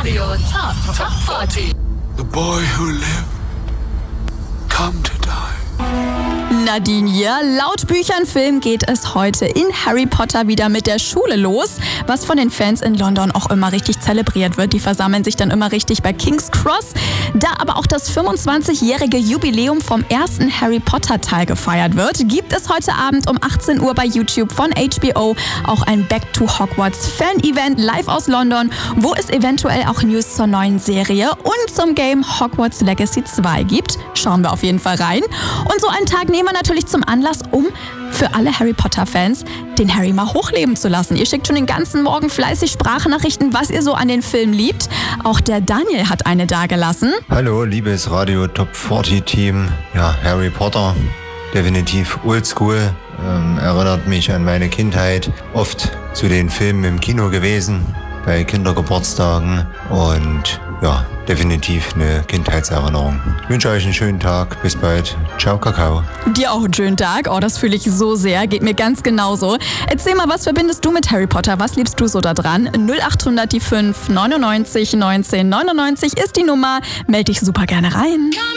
Radio Top 40. The boy who lived, come to die. Nadine hier. Laut Büchern, Film geht es heute in Harry Potter wieder mit der Schule los, was von den Fans in London auch immer richtig zelebriert wird. Die versammeln sich dann immer richtig bei King's Cross. Da aber auch das 25-jährige Jubiläum vom ersten Harry Potter Teil gefeiert wird, gibt es heute Abend um 18 Uhr bei YouTube von HBO auch ein Back to Hogwarts Fan-Event live aus London, wo es eventuell auch News zur neuen Serie und zum Game Hogwarts Legacy 2 gibt. Schauen wir auf jeden Fall rein. Und so einen Tag nehmen wir natürlich zum Anlass, um für alle Harry Potter-Fans den Harry mal hochleben zu lassen. Ihr schickt schon den ganzen Morgen fleißig Sprachnachrichten, was ihr so an den Film liebt. Auch der Daniel hat eine dagelassen. Hallo, liebes Radio Top 40 Team. Ja, Harry Potter, definitiv oldschool. Erinnert mich an meine Kindheit. Oft zu den Filmen im Kino gewesen, bei Kindergeburtstagen. Und ja, definitiv eine Kindheitserinnerung. Ich wünsche euch einen schönen Tag. Bis bald. Ciao, Kakao. Dir auch einen schönen Tag. Oh, das fühle ich so sehr. Geht mir ganz genauso. Erzähl mal, was verbindest du mit Harry Potter? Was liebst du so da dran? 0800 die 5 99 19 99 ist die Nummer. Meld dich super gerne rein.